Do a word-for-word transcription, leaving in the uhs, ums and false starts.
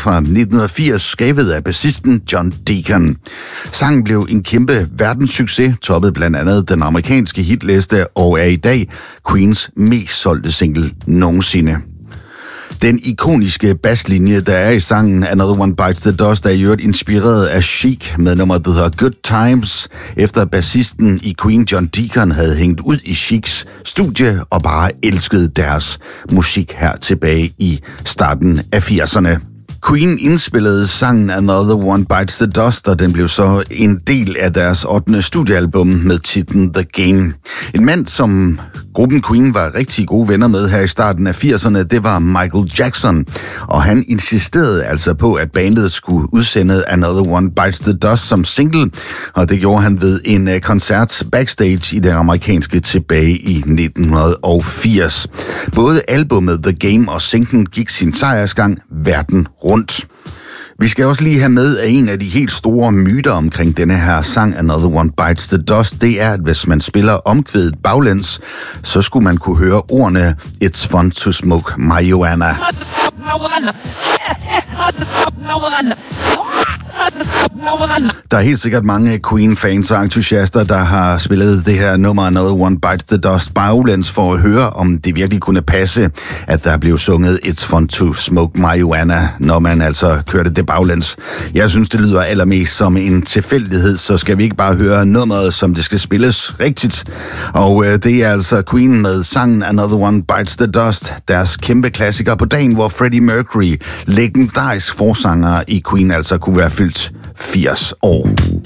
fra nitten firs, skrevet af bassisten John Deacon. Sangen blev en kæmpe verdenssucces, toppede blandt andet den amerikanske hitliste og er i dag Queens mest solgte single nogensinde. Den ikoniske basslinje, der er i sangen Another One Bites the Dust, er i øvrigt inspireret af Chic med nummeret, der hedder Good Times, efter bassisten i Queen John Deacon havde hængt ud i Chics studie og bare elskede deres musik her tilbage i starten af firserne. Queen indspillede sangen Another One Bites the Dust, og den blev så en del af deres ottende studiealbum med titlen The Game. En mand, som gruppen Queen var rigtig gode venner med her i starten af firserne, det var Michael Jackson, og han insisterede altså på, at bandet skulle udsende Another One Bites the Dust som single, og det gjorde han ved en koncert backstage i det amerikanske tilbage i nitten firs. Både albumet The Game og singlen gik sin sejrsgang verden rundt. Vi skal også lige have med, at en af de helt store myter omkring denne her sang Another One Bites the Dust, det er, at hvis man spiller omkvædet baglæns, så skulle man kunne høre ordene It's fun to smoke marijuana. Der er helt sikkert mange Queen-fans og entusiaster, der har spillet det her nummer Another One Bites the Dust baglæns for at høre, om det virkelig kunne passe, at der blev sunget It's fun to smoke marijuana, når man altså kørte det baglæns. Jeg synes, det lyder allermest som en tilfældighed, så skal vi ikke bare høre nummeret, som det skal spilles rigtigt. Og øh, det er altså Queen med sangen Another One Bites the Dust, deres kæmpe klassiker på dagen, hvor Freddie Mercury, legendarisk forsanger i Queen, altså kunne være fyldt firs år.